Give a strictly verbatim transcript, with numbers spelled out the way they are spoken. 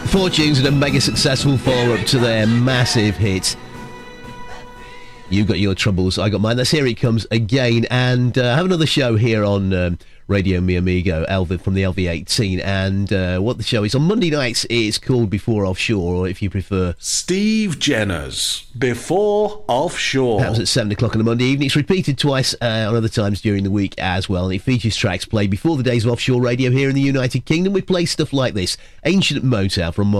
Fortunes and a mega successful follow-up to their massive hit. You've got your troubles, I got mine. That's Here It Comes Again. And uh, I have another show here on um, Radio Mi Amigo, Elvis from the L V eighteen. And uh, what the show is on Monday nights, it's called Before Offshore, or if you prefer, Steve Jenner's Before Offshore. That was at seven o'clock on a Monday evening. It's repeated twice uh, on other times during the week as well. And it features tracks played before the days of offshore radio here in the United Kingdom. We play stuff like this: Ancient Motown from